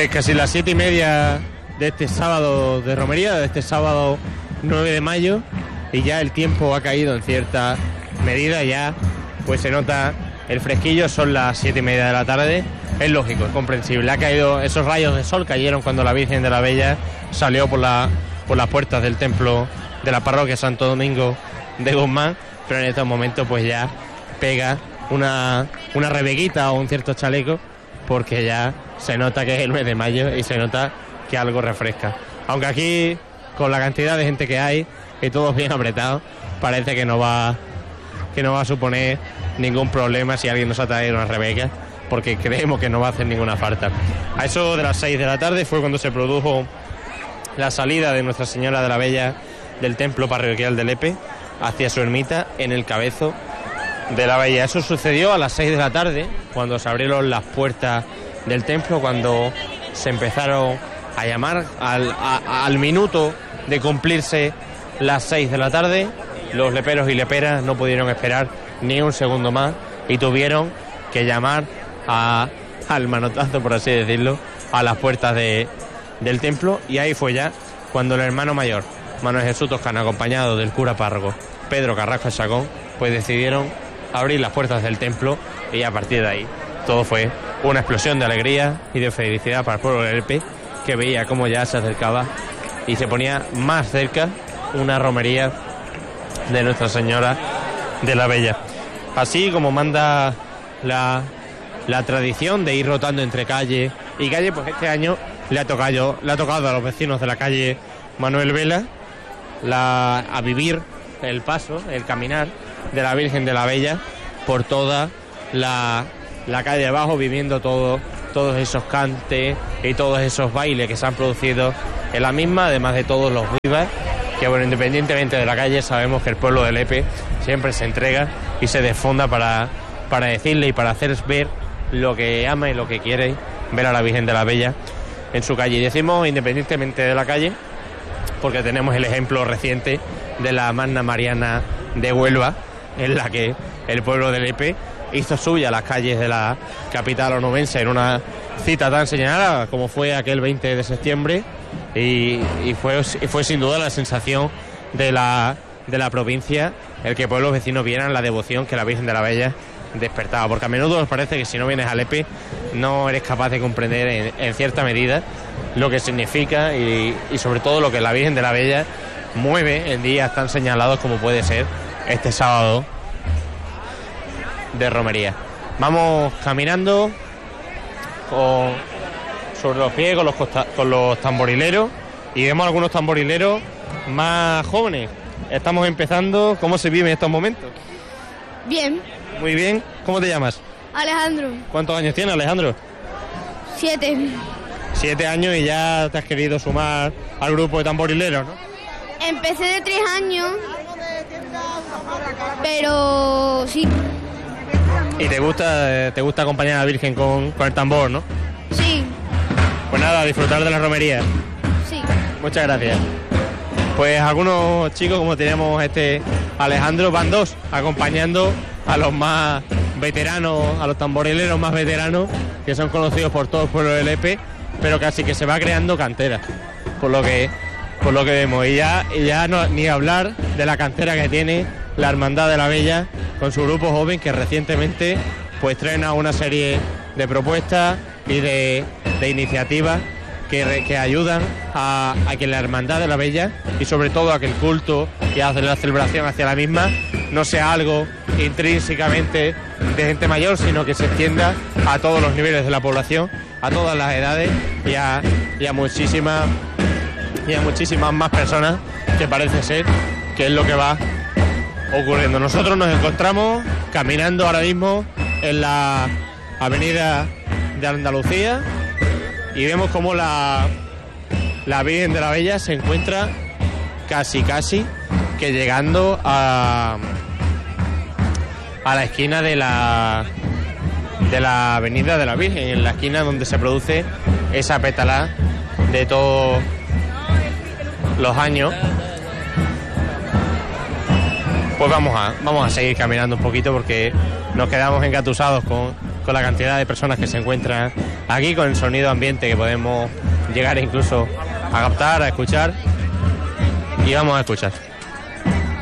Pues casi las 7:30 de este sábado de romería, de este sábado 9 de mayo, y ya el tiempo ha caído en cierta medida, ya pues se nota el fresquillo, son las 7:30 de la tarde, es lógico, es comprensible, ha caído, esos rayos de sol cayeron cuando la Virgen de la Bella salió por las puertas del templo de la parroquia Santo Domingo de Guzmán, pero en estos momentos pues ya pega una rebeguita o un cierto chaleco, porque ya se nota que es el mes de mayo y se nota que algo refresca. Aunque aquí, con la cantidad de gente que hay y todos bien apretados, parece que no va a suponer ningún problema si alguien nos ha traído una rebeca, porque creemos que no va a hacer ninguna falta. A eso de las 6 de la tarde fue cuando se produjo la salida de Nuestra Señora de la Bella del templo parroquial de Lepe hacia su ermita en el Cabezo de la Bella. Eso sucedió a las 6 de la tarde, cuando se abrieron las puertas del templo, cuando se empezaron a llamar al minuto de cumplirse las 6 de la tarde. Los leperos y leperas no pudieron esperar ni un segundo más y tuvieron que llamar al manotazo, por así decirlo, a las puertas del templo, y ahí fue ya cuando el hermano mayor, Manuel Jesús Toscano, acompañado del cura párroco Pedro Carrasco Chacón, pues decidieron abrir las puertas del templo, y a partir de ahí todo fue una explosión de alegría y de felicidad para el pueblo de Lepe, que veía cómo ya se acercaba y se ponía más cerca una romería de Nuestra Señora de la Bella. Así como manda la tradición de ir rotando entre calle y calle, pues este año le ha tocado a los vecinos de la calle Manuel Vela a vivir el paso, el caminar de la Virgen de la Bella por toda la calle de abajo, viviendo todos esos cantes y todos esos bailes que se han producido en la misma, además de todos los vivas, que bueno, independientemente de la calle, sabemos que el pueblo de Lepe siempre se entrega y se desfonda para decirle y para hacer ver lo que ama y lo que quiere ver a la Virgen de la Bella en su calle. Y decimos independientemente de la calle porque tenemos el ejemplo reciente de la Magna Mariana de Huelva, en la que el pueblo de Lepe hizo suya las calles de la capital onubense en una cita tan señalada como fue aquel 20 de septiembre, y fue sin duda la sensación de la provincia el que pueblos vecinos vieran la devoción que la Virgen de la Bella despertaba, porque a menudo nos parece que si no vienes a Lepe no eres capaz de comprender en cierta medida lo que significa y sobre todo lo que la Virgen de la Bella mueve en días tan señalados como puede ser este sábado de romería. Vamos caminando sobre los pies con los tamborileros, y vemos algunos tamborileros más jóvenes. Estamos empezando. ¿Cómo se vive en estos momentos? Bien. Muy bien. ¿Cómo te llamas? Alejandro. ¿Cuántos años tienes, Alejandro? 7. 7 años, y ya te has querido sumar al grupo de tamborileros, ¿no? Empecé de 3 años, pero sí. ¿Y te gusta acompañar a la Virgen con el tambor, no? Sí. Pues nada, a disfrutar de la romería. Sí. Muchas gracias. Pues algunos chicos, como tenemos Alejandro, van 2, acompañando a los más veteranos, a los tamborileros más veteranos, que son conocidos por todo el pueblo de Lepe, pero casi que se va creando cantera, por lo que vemos. Y ya no, ni hablar de la cantera que tiene la Hermandad de la Bella con su grupo joven, que recientemente pues traen una serie de propuestas y de iniciativas que ayudan a que la Hermandad de la Bella, y sobre todo a que el culto y a la celebración hacia la misma no sea algo intrínsecamente de gente mayor, sino que se extienda a todos los niveles de la población, a todas las edades y a muchísimas más personas, que parece ser que es lo que va ocurriendo. Nosotros nos encontramos caminando ahora mismo en la avenida de Andalucía, y vemos como la Virgen de la Bella se encuentra casi que llegando a la esquina de la avenida de la Virgen, en la esquina donde se produce esa pétala de todos los años. pues vamos a seguir caminando un poquito porque nos quedamos engatusados con la cantidad de personas que se encuentran aquí, con el sonido ambiente que podemos llegar incluso a captar, a escuchar, y vamos a escuchar.